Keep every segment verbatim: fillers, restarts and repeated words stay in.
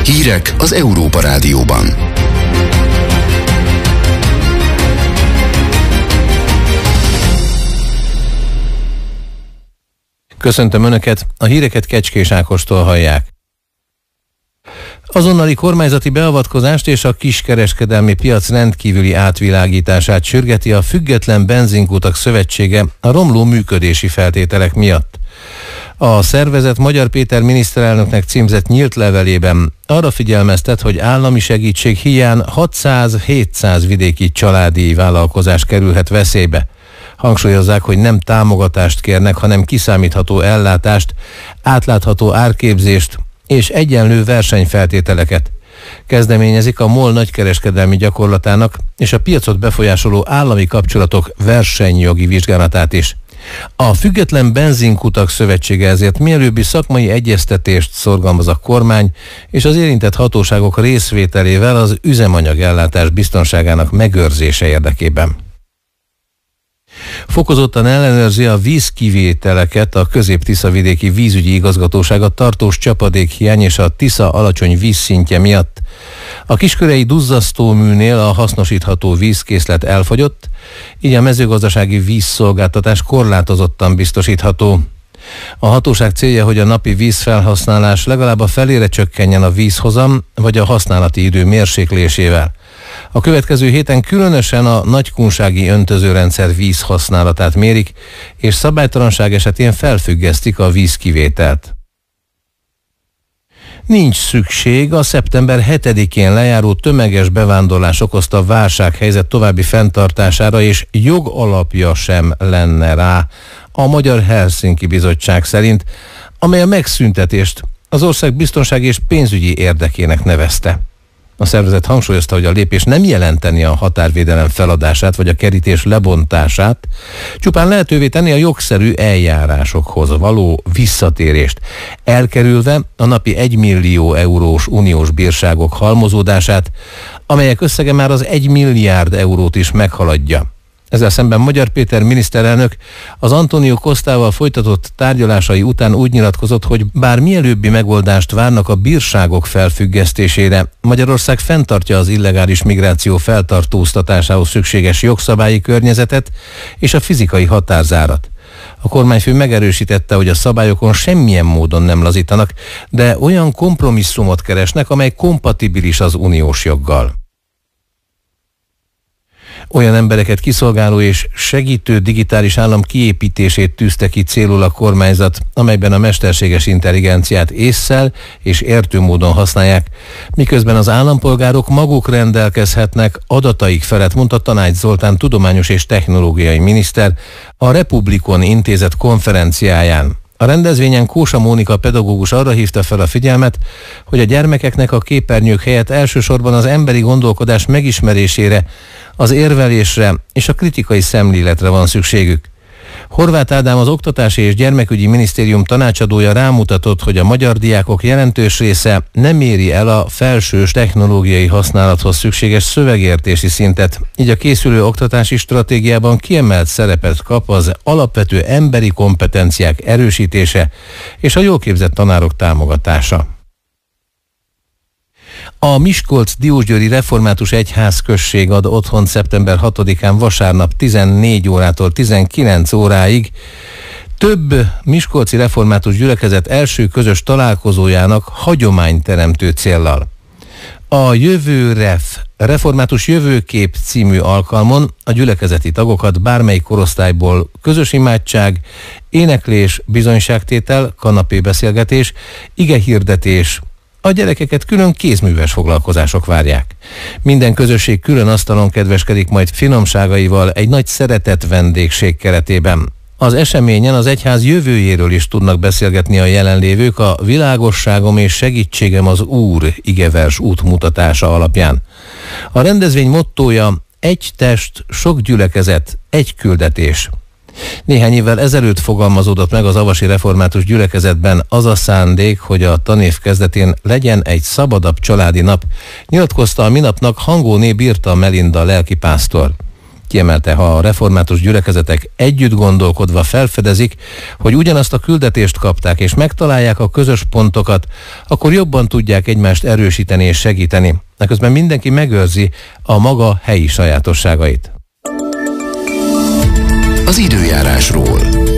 Hírek az Európa Rádióban. Köszöntöm Önöket, a híreket Kecskés Ákostól hallják. Azonnali kormányzati beavatkozást és a kiskereskedelmi piac rendkívüli átvilágítását sürgeti a Független Benzinkutak Szövetsége a romló működési feltételek miatt. A szervezet Magyar Péter miniszterelnöknek címzett nyílt levelében arra figyelmeztet, hogy állami segítség híján hatszáz-hétszáz vidéki családi vállalkozás kerülhet veszélybe. Hangsúlyozzák, hogy nem támogatást kérnek, hanem kiszámítható ellátást, átlátható árképzést és egyenlő versenyfeltételeket. Kezdeményezik a MOL nagykereskedelmi gyakorlatának és a piacot befolyásoló állami kapcsolatok versenyjogi vizsgálatát is. A Független Benzinkutak Szövetsége ezért mielőbbi szakmai egyeztetést szorgalmaz a kormány és az érintett hatóságok részvételével az üzemanyagellátás biztonságának megőrzése érdekében. Fokozottan ellenőrzi a vízkivételeket a Közép-Tiszavidéki Vízügyi Igazgatóság a tartós csapadékhiány és a Tisza alacsony vízszintje miatt. A kiskörei duzzasztóműnél a hasznosítható vízkészlet elfogyott, így a mezőgazdasági vízszolgáltatás korlátozottan biztosítható. A hatóság célja, hogy a napi vízfelhasználás legalább a felére csökkenjen a vízhozam vagy a használati idő mérséklésével. A következő héten különösen a nagykunsági öntözőrendszer vízhasználatát mérik, és szabálytalanság esetén felfüggesztik a vízkivételt. Nincs szükség a szeptember hetedikén lejáró tömeges bevándorlás okozta válsághelyzet további fenntartására, és jogalapja sem lenne rá a Magyar Helsinki Bizottság szerint, amely a megszüntetést az ország biztonsági és pénzügyi érdekének nevezte. A szervezet hangsúlyozta, hogy a lépés nem jelenteni a határvédelem feladását vagy a kerítés lebontását, csupán lehetővé tenni a jogszerű eljárásokhoz való visszatérést, elkerülve a napi egymillió eurós uniós bírságok halmozódását, amelyek összege már az egy milliárd eurót is meghaladja. Ezzel szemben Magyar Péter miniszterelnök az Antonio Costával folytatott tárgyalásai után úgy nyilatkozott, hogy bár mielőbbi megoldást várnak a bírságok felfüggesztésére, Magyarország fenntartja az illegális migráció feltartóztatásához szükséges jogszabályi környezetet és a fizikai határzárat. A kormányfő megerősítette, hogy a szabályokon semmilyen módon nem lazítanak, de olyan kompromisszumot keresnek, amely kompatibilis az uniós joggal. Olyan embereket kiszolgáló és segítő digitális állam kiépítését tűzte ki célul a kormányzat, amelyben a mesterséges intelligenciát ésszel és értő módon használják, miközben az állampolgárok maguk rendelkezhetnek adataik felett, mondta Tanács Zoltán tudományos és technológiai miniszter a Republikon intézet konferenciáján. A rendezvényen Kósa Mónika pedagógus arra hívta fel a figyelmet, hogy a gyermekeknek a képernyők helyett elsősorban az emberi gondolkodás megismerésére, az érvelésre és a kritikai szemléletre van szükségük. Horváth Ádám, az Oktatási és Gyermekügyi Minisztérium tanácsadója rámutatott, hogy a magyar diákok jelentős része nem éri el a felsős technológiai használathoz szükséges szövegértési szintet, így a készülő oktatási stratégiában kiemelt szerepet kap az alapvető emberi kompetenciák erősítése és a jól képzett tanárok támogatása. A Miskolc-Diósgyőri Református Egyházközség ad otthont szeptember hatodikán vasárnap tizennégy órától tizenkilenc óráig több miskolci református gyülekezet első közös találkozójának hagyományteremtő céllal. A Jövő Ref, Református Jövőkép című alkalmon a gyülekezeti tagokat bármelyik korosztályból közös imádság, éneklés, bizonyságtétel, kanapébeszélgetés, igehirdetés, a gyerekeket külön kézműves foglalkozások várják. Minden közösség külön asztalon kedveskedik majd finomságaival egy nagy szeretett vendégség keretében. Az eseményen az egyház jövőjéről is tudnak beszélgetni a jelenlévők a Világosságom és segítségem az Úr igevers útmutatása alapján. A rendezvény mottója egy test, sok gyülekezet, egy küldetés. Néhány évvel ezelőtt fogalmazódott meg az avasi református gyülekezetben az a szándék, hogy a tanév kezdetén legyen egy szabadabb családi nap, nyilatkozta a minapnak Hangóné Birta Melinda lelkipásztor. Kiemelte, ha a református gyülekezetek együtt gondolkodva felfedezik, hogy ugyanazt a küldetést kapták és megtalálják a közös pontokat, akkor jobban tudják egymást erősíteni és segíteni. Eközben mindenki megőrzi a maga helyi sajátosságait. Az időjárásról.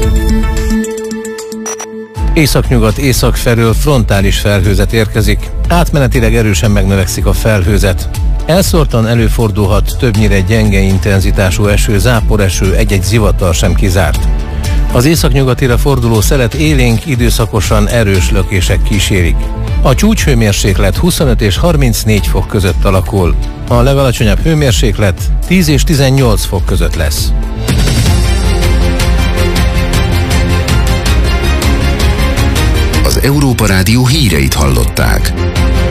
Északnyugat észak felől frontális felhőzet érkezik. Átmenetileg erősen megnövekszik a felhőzet. Elszórtan előfordulhat többnyire gyenge intenzitású eső, záporeső, egy-egy zivatar sem kizárt. Az északnyugatira forduló szelet élénk, időszakosan erős lökések kísérik. A csúcshőmérséklet huszonöt és harmincnégy fok között alakul. A legalacsonyabb hőmérséklet tíz és tizennyolc fok között lesz. Az Európa Rádió híreit hallották.